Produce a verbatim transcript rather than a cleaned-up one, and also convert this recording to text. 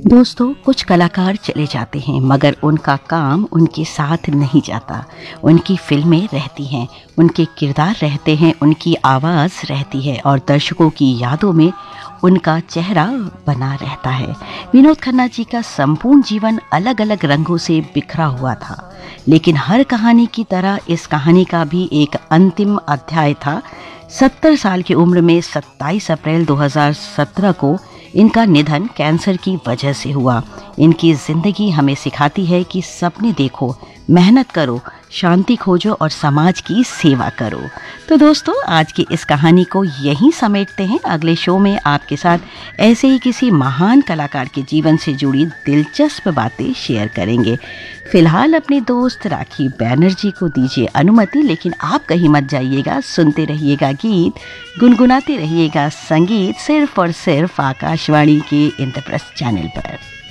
दोस्तों, कुछ कलाकार चले जाते हैं मगर उनका काम उनके साथ नहीं जाता। उनकी फिल्में रहती हैं, उनके किरदार रहते हैं, उनकी आवाज़ रहती है और दर्शकों की यादों में उनका चेहरा बना रहता है। विनोद खन्ना जी का संपूर्ण जीवन अलग अलग रंगों से बिखरा हुआ था, लेकिन हर कहानी की तरह इस कहानी का भी एक अंतिम अध्याय था। सत्तर साल की उम्र में सत्ताईस अप्रैल दो हज़ार सत्रह को इनका निधन कैंसर की वजह से हुआ। इनकी ज़िंदगी हमें सिखाती है कि सपने देखो, मेहनत करो, शांति खोजो और समाज की सेवा करो। तो दोस्तों, आज की इस कहानी को यहीं समेटते हैं। अगले शो में आपके साथ ऐसे ही किसी महान कलाकार के जीवन से जुड़ी दिलचस्प बातें शेयर करेंगे। फिलहाल अपने दोस्त राखी बैनर्जी को दीजिए अनुमति, लेकिन आप कहीं मत जाइएगा। सुनते रहिएगा गीत, गुनगुनाते रहिएगा संगीत, सिर्फ और सिर्फ आकाशवाणी के इंद्रप्रस्थ चैनल पर।